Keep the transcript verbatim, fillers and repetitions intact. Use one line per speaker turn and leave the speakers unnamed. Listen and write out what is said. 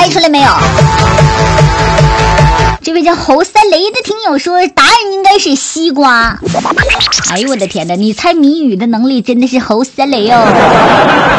出来没有？这位叫侯三雷的听友说，答案应该是西瓜。哎呦我的天哪，你猜谜语的能力真的是侯三雷哦。